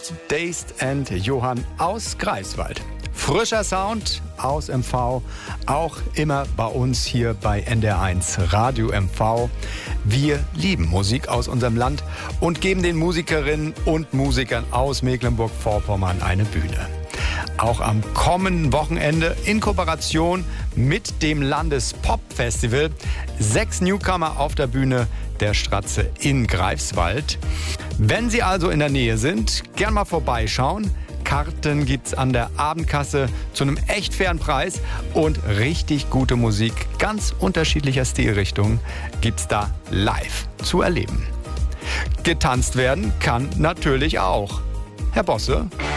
Dazed and Johann aus Greifswald. Frischer Sound aus MV, auch immer bei uns hier bei NDR1 Radio MV. Wir lieben Musik aus unserem Land und geben den Musikerinnen und Musikern aus Mecklenburg-Vorpommern eine Bühne. Auch am kommenden Wochenende in Kooperation mit dem Landespop-Festival 6 Newcomer auf der Bühne der Stratze in Greifswald. Wenn Sie also in der Nähe sind, gern mal vorbeischauen. Karten gibt's an der Abendkasse zu einem echt fairen Preis und richtig gute Musik ganz unterschiedlicher Stilrichtungen gibt's da live zu erleben. Getanzt werden kann natürlich auch. Herr Bosse?